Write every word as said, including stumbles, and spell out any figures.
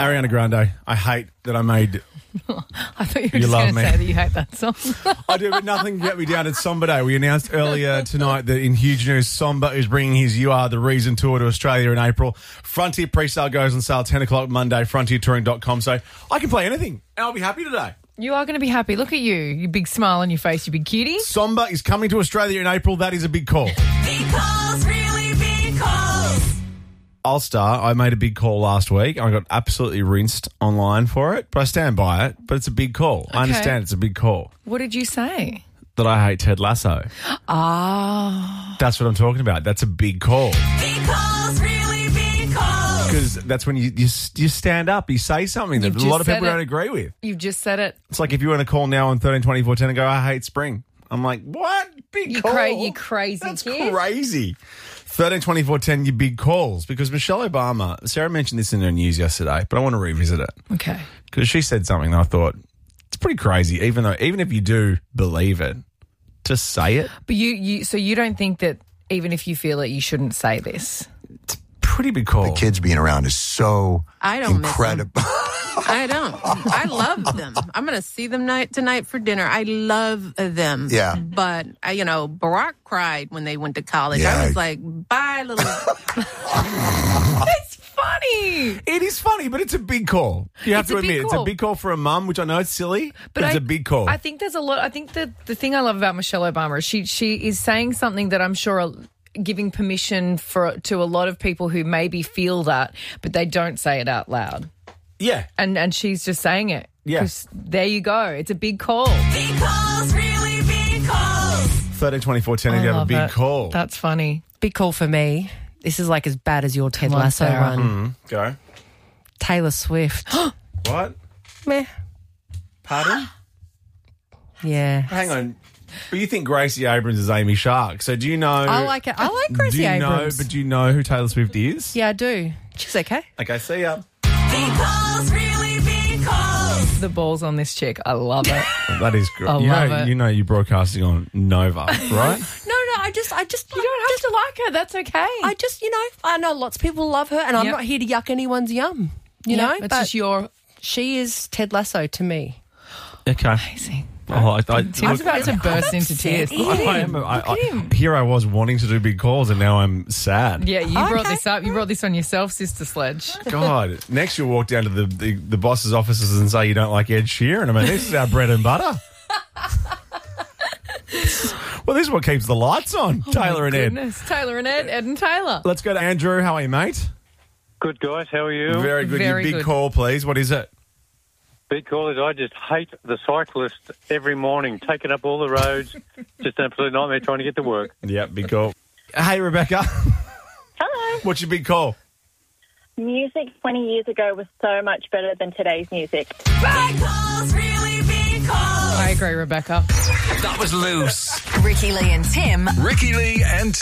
Ariana Grande. I hate that I made... I thought you were You just love going to me. say that you hate that song. I do, but nothing can get me down. It's Somber Day. We announced earlier tonight that in huge news, Somber is bringing his You Are The Reason tour to Australia in April. Frontier pre-sale goes on sale ten o'clock Monday, frontier touring dot com. So I can play anything, and I'll be happy today. You are going to be happy. Look at you. You big smile on your face, you big cutie. Somber is coming to Australia in April. That is a big call. Big calls, really big calls. I'll start. I made a big call last week. I got absolutely rinsed online for it, but I stand by it. But it's a big call. I understand it's a big call. What did you say? That I hate Ted Lasso. Ah. That's what I'm talking about. That's a big call. Big calls, really big calls. Because that's when you, you you stand up, you say something that You've a lot just of people said it. don't agree with. You've just said it. It's like if you want to call now on thirteen twenty-four ten and go, I hate spring. I'm like, what? Big You call? cra- you crazy That's kid. crazy. thirteen twenty-four ten, you big calls. Because Michelle Obama, Sarah mentioned this in her news yesterday, but I want to revisit it. Okay. Because she said something that I thought, it's pretty crazy, even though, even if you do believe it, to say it, But you, you, so you don't think that even if you feel it, you shouldn't say this? it's a pretty big call. The kids being around is so I don't miss incredible. I don't. I love them. I'm going to see them night tonight for dinner. I love them. Yeah. But, I, you know, Barack cried when they went to college. Yeah. I was like, bye, little... It's funny. It is funny, but it's a big call. You have It's to a big admit, it's a call. big call for a mum, which I know it's silly, but, it's I- a big call. I think there's a lot. I think that the thing I love about Michelle Obama is she she is saying something that I'm sure are giving permission for to a lot of people who maybe feel that, but they don't say it out loud. yeah. And and she's just saying it. Yeah. 'Cause there you go. It's a big call. Big calls, really big calls. thirteen twenty-four ten, if I you have a love big it. call. That's funny. Big call for me. This is like as bad as your Ted Come on, Lasso Sarah. run. Go. Taylor Swift. What? Meh. Pardon? Yeah. Hang on. But you think Gracie Abrams is Amy Shark. So do you know... I like it. I like Gracie do you Abrams. know, but do you know who Taylor Swift is? Yeah, I do. She's okay. Okay, see ya. Big calls, really big calls. The balls on this chick. I love it. That is great. I you love know, it. You know you're broadcasting on Nova, right? No, no, I just, I just, You don't have to like her. That's okay. I just, you know, I know lots of people love her, and I'm Yep. not here to yuck anyone's yum. You Yeah, know, it's but just your she is Ted Lasso to me. Okay. amazing. Oh, I, I, Tim's about to burst into tears. I, I am, I, I, here I was wanting to do big calls, and now I'm sad. Yeah, you brought Okay. this up. You brought this on yourself, Sister Sledge. God, next you'll walk down to the, the, the boss's offices and say you don't like Ed Sheeran. I mean, this is our bread and butter. Well, this is what keeps the lights on. Taylor and Ed. Goodness. Taylor and Ed, Ed and Taylor. Let's go to Andrew. How are you, mate? Good, guys. How are you? Very good. Very Your big good. call, please. What is it? Big call is I just hate the cyclist every morning, taking up all the roads. Just an absolute nightmare trying to get to work. Yeah, big call. Hey, Rebecca. Hello. What's your big call? Music twenty years ago was so much better than today's music. Big calls, really big calls. I agree, Rebecca. That was loose. Ricky Lee and Tim. Ricky Lee and Tim.